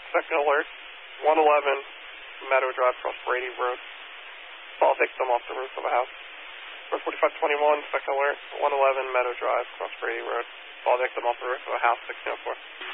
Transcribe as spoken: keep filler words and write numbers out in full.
second alert, one eleven Meadow Drive, cross Brady Road. Saw victim off the roof of a house. For forty-five twenty-one, second alert, one eleven Meadow Drive, cross Brady Road. Saw victim off the roof of a house, sixteen oh four.